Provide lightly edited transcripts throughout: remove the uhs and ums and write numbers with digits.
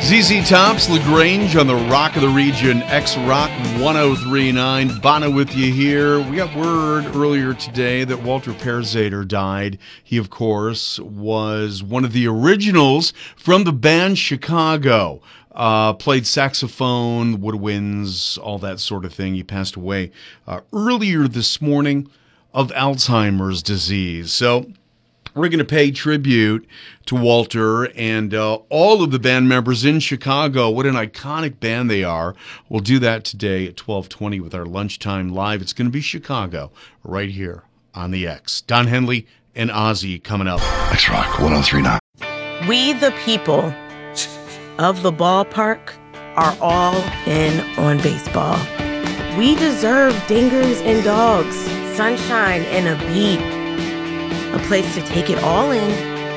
ZZ Top's LaGrange on the Rock of the Region, X-Rock 103.9. Bono with you here. We got word earlier today that Walter Pearzader died. He, of course, was one of the originals from the band Chicago. Played saxophone, woodwinds, all that sort of thing. He passed away earlier this morning of Alzheimer's disease. So we're going to pay tribute to Walter and all of the band members in Chicago. What an iconic band they are. We'll do that today at 12:20 with our Lunchtime Live. It's going to be Chicago right here on the X. Don Henley and Ozzy coming up. X-Rock 103.9. We the people of the ballpark are all in on baseball. We deserve dingers and dogs, sunshine and a beat. A place to take it all in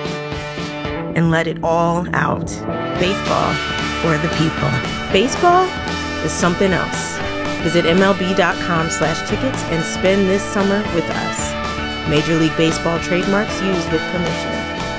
and let it all out. Baseball for the people. Baseball is something else. Visit MLB.com/tickets and spend this summer with us. Major League Baseball trademarks used with permission.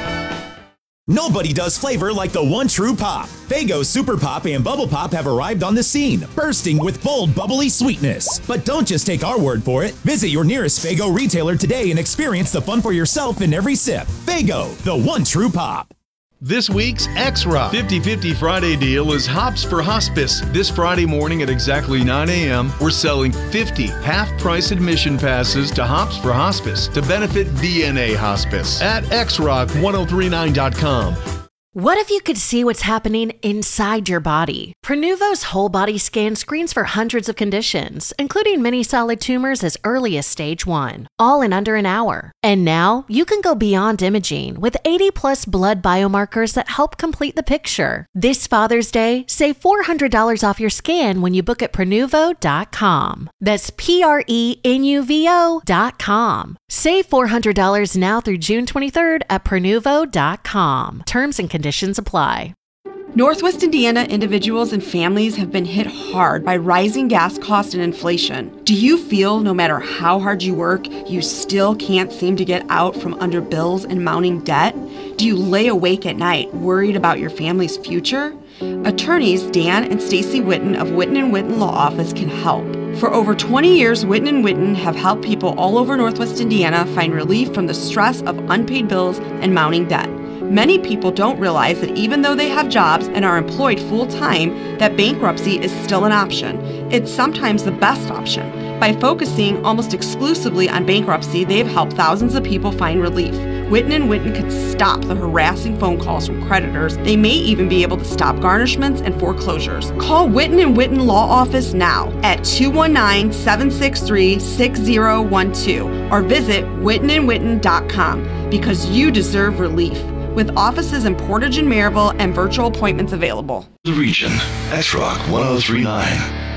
Nobody does flavor like the one true pop. Faygo Super Pop and Bubble Pop have arrived on the scene, bursting with bold, bubbly sweetness. But don't just take our word for it. Visit your nearest Faygo retailer today and experience the fun for yourself in every sip. Faygo, the one true pop. This week's X-Rock 50/50 Friday deal is Hops for Hospice. This Friday morning at exactly 9 a.m., we're selling 50 half-price admission passes to Hops for Hospice to benefit VNA Hospice at xrock1039.com. What if you could see what's happening inside your body? Prenuvo's whole body scan screens for hundreds of conditions, including many solid tumors as early as stage 1, all in under an hour. And now you can go beyond imaging with 80+ blood biomarkers that help complete the picture. This Father's Day, save $400 off your scan when you book at Prenuvo.com. That's Prenuvo.com. Save $400 now through June 23rd at Prenuvo.com. Terms and conditions apply. Northwest Indiana individuals and families have been hit hard by rising gas costs and inflation. Do you feel no matter how hard you work, you still can't seem to get out from under bills and mounting debt? Do you lay awake at night worried about your family's future? Attorneys Dan and Stacy Witten of Witten & Witten Law Office can help. For over 20 years, Witten & Witten have helped people all over Northwest Indiana find relief from the stress of unpaid bills and mounting debt. Many people don't realize that even though they have jobs and are employed full-time, that bankruptcy is still an option. It's sometimes the best option. By focusing almost exclusively on bankruptcy, they've helped thousands of people find relief. Witten & Witten could stop the harassing phone calls from creditors. They may even be able to stop garnishments and foreclosures. Call Witten & Witten Law Office now at 219-763-6012 or visit wittenandwitten.com because you deserve relief. With offices in Portage and Maryville and virtual appointments available. The Region, X-Rock 103.9.